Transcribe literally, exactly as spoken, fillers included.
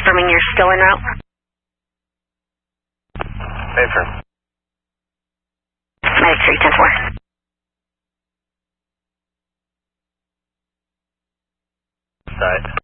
confirming you're still en route. Affirm. Medic three ten four. Side.